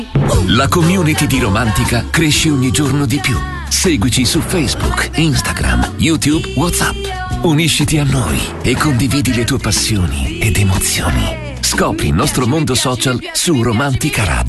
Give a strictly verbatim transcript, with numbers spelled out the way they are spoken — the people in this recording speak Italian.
La community di Romantica cresce ogni giorno di più. Seguici su Facebook, Instagram, YouTube, WhatsApp. Unisciti a noi e condividi le tue passioni ed emozioni. Scopri il nostro mondo social su Romantica Radio.